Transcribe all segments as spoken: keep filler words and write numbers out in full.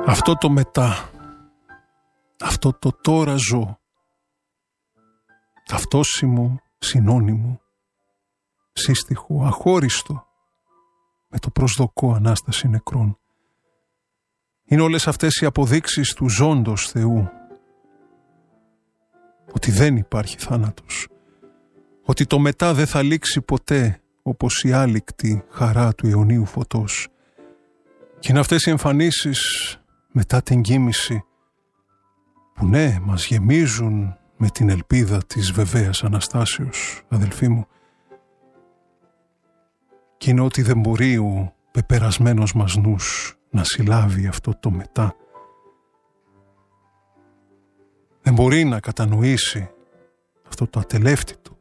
Αυτό το μετά, αυτό το τώρα ζω, ταυτόσιμο, συνώνυμο, σύστιχο, αχώριστο, με το προσδοκώ Ανάσταση νεκρών. Είναι όλες αυτές οι αποδείξεις του ζώντος Θεού, ότι δεν υπάρχει θάνατος, ότι το μετά δεν θα λήξει ποτέ, όπως η άλικτη χαρά του αιωνίου φωτός. Και είναι αυτές οι εμφανίσεις μετά την κοίμηση, που ναι, μας γεμίζουν με την ελπίδα της βεβαίας Αναστάσεως, αδελφοί μου. Και είναι ότι δεν μπορεί ο πεπερασμένος μας νους να συλλάβει αυτό το μετά. Δεν μπορεί να κατανοήσει αυτό το ατελεύτητο.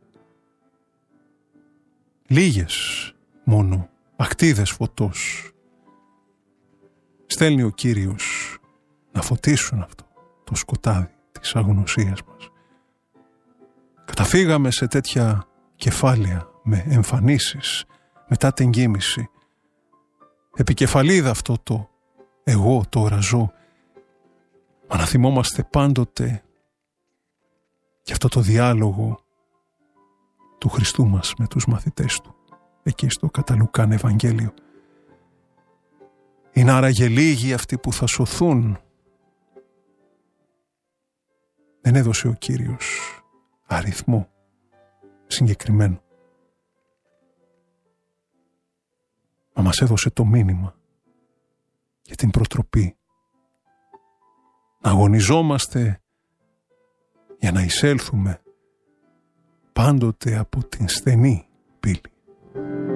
Λίγες μόνο ακτίδες φωτός στέλνει ο Κύριος να φωτίσουν αυτό το σκοτάδι της αγνωσίας μας. Καταφύγαμε σε τέτοια κεφάλαια με εμφανίσεις μετά την κοίμηση. Επικεφαλίδα αυτό το εγώ τώρα ζω. Μα να θυμόμαστε πάντοτε και αυτό το διάλογο του Χριστού μας με τους μαθητές του εκεί στο κατά Λουκάν Ευαγγέλιο. Είναι άραγε λίγοι αυτοί που θα σωθούν. Δεν έδωσε ο Κύριος αριθμό συγκεκριμένο. Μα μας έδωσε το μήνυμα και την προτροπή να αγωνιζόμαστε για να εισέλθουμε πάντοτε από την στενή πύλη.